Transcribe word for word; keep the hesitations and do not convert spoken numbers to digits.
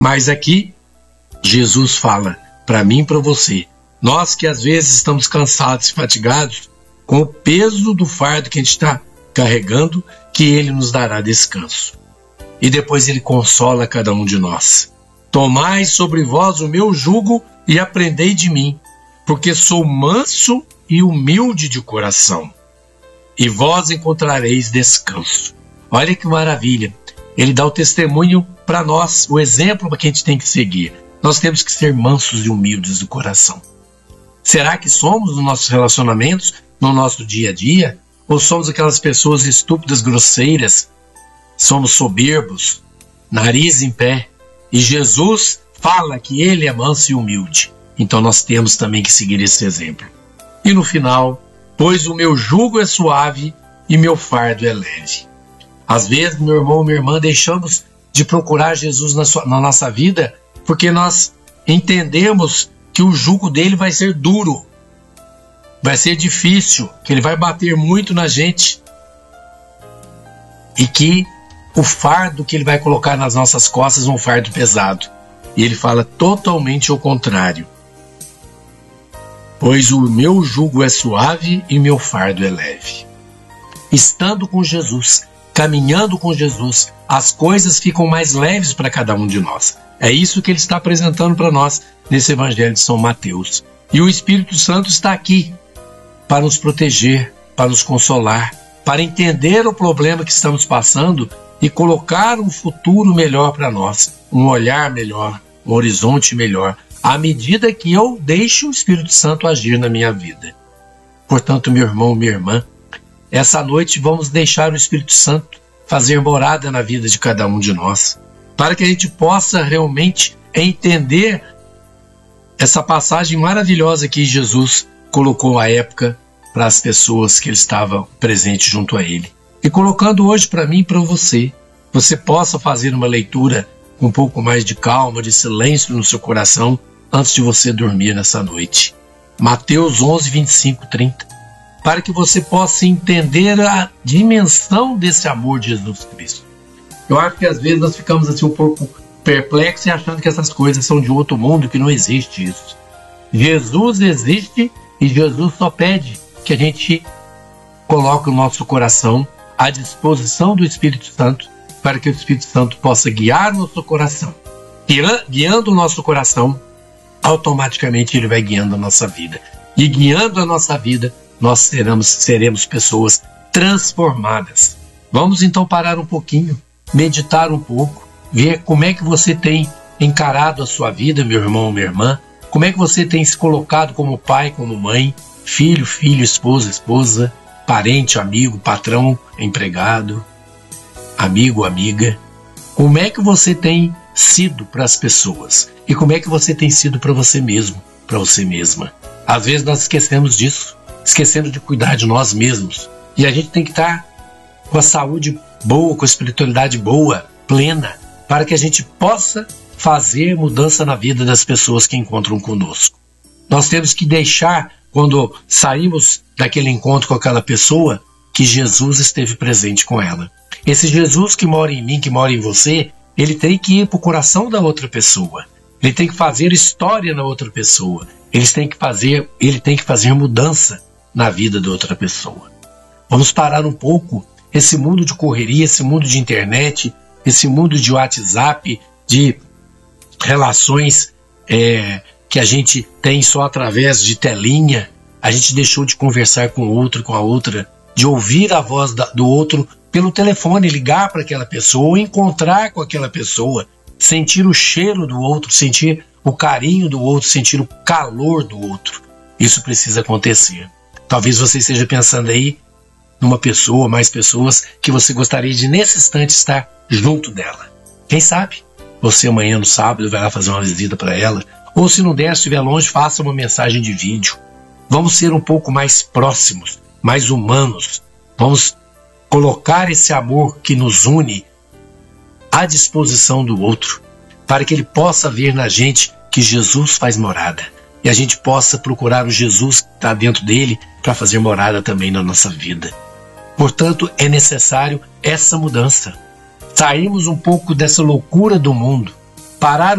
Mas aqui, Jesus fala para mim e para você, nós que às vezes estamos cansados e fatigados, com o peso do fardo que a gente está carregando, que Ele nos dará descanso. E depois Ele consola cada um de nós. Tomai sobre vós o meu jugo e aprendei de mim, porque sou manso e humilde de coração, e vós encontrareis descanso. Olha que maravilha! Ele dá o testemunho para nós, o exemplo que a gente tem que seguir. Nós temos que ser mansos e humildes do coração. Será que somos nos nossos relacionamentos, no nosso dia a dia? Ou somos aquelas pessoas estúpidas, grosseiras? Somos soberbos, nariz em pé. E Jesus fala que Ele é manso e humilde. Então nós temos também que seguir esse exemplo. E no final, pois o meu jugo é suave e meu fardo é leve. Às vezes, meu irmão, minha irmã, deixamos de procurar Jesus na, sua, na nossa vida porque nós entendemos que o jugo dele vai ser duro, vai ser difícil, que ele vai bater muito na gente e que o fardo que ele vai colocar nas nossas costas é um fardo pesado. E ele fala totalmente ao contrário. Pois o meu jugo é suave e meu fardo é leve. Estando com Jesus, caminhando com Jesus, as coisas ficam mais leves para cada um de nós. É isso que ele está apresentando para nós nesse Evangelho de São Mateus. E o Espírito Santo está aqui para nos proteger, para nos consolar, para entender o problema que estamos passando e colocar um futuro melhor para nós, um olhar melhor, um horizonte melhor, à medida que eu deixo o Espírito Santo agir na minha vida. Portanto, meu irmão, minha irmã, essa noite vamos deixar o Espírito Santo fazer morada na vida de cada um de nós, para que a gente possa realmente entender essa passagem maravilhosa que Jesus colocou à época para as pessoas que estavam presentes junto a Ele. E colocando hoje para mim e para você, você possa fazer uma leitura com um pouco mais de calma, de silêncio no seu coração, antes de você dormir nessa noite. Mateus onze, vinte e cinco, trinta. Para que você possa entender a dimensão desse amor de Jesus Cristo. Eu acho que às vezes nós ficamos assim um pouco perplexos e achando que essas coisas são de outro mundo, que não existe isso. Jesus existe e Jesus só pede que a gente coloque o nosso coração à disposição do Espírito Santo, para que o Espírito Santo possa guiar o nosso coração. Guiando o nosso coração, automaticamente ele vai guiando a nossa vida. E guiando a nossa vida, nós seremos, seremos pessoas transformadas. Vamos então parar um pouquinho, meditar um pouco, ver como é que você tem encarado a sua vida, meu irmão, minha irmã, como é que você tem se colocado como pai, como mãe, filho, filho, esposa, esposa, parente, amigo, patrão, empregado, amigo, amiga. Como é que você tem sido para as pessoas? E como é que você tem sido para você mesmo, para você mesma? Às vezes nós esquecemos disso, esquecendo de cuidar de nós mesmos. E a gente tem que estar com a saúde boa, com a espiritualidade boa, plena, para que a gente possa fazer mudança na vida das pessoas que encontram conosco. Nós temos que deixar, quando saímos daquele encontro com aquela pessoa, que Jesus esteve presente com ela. Esse Jesus que mora em mim, que mora em você, ele tem que ir para o coração da outra pessoa. Ele tem que fazer história na outra pessoa. Ele tem que fazer, ele tem que fazer mudança na vida da outra pessoa. Vamos parar um pouco esse mundo de correria, esse mundo de internet, esse mundo de WhatsApp, de relações é, que a gente tem só através de telinha. A gente deixou de conversar com o outro, com a outra, de ouvir a voz da, do outro pelo telefone, ligar para aquela pessoa, ou encontrar com aquela pessoa, sentir o cheiro do outro, sentir o carinho do outro, sentir o calor do outro. Isso precisa acontecer. Talvez você esteja pensando aí numa pessoa, mais pessoas, que você gostaria de nesse instante estar junto dela. Quem sabe? Você amanhã no sábado vai lá fazer uma visita para ela, ou se não der, se estiver longe, faça uma mensagem de vídeo. Vamos ser um pouco mais próximos, mais humanos. Vamos colocar esse amor que nos une à disposição do outro, para que ele possa ver na gente que Jesus faz morada, e a gente possa procurar o Jesus que está dentro dele para fazer morada também na nossa vida. Portanto, é necessário essa mudança. Sairmos um pouco dessa loucura do mundo, parar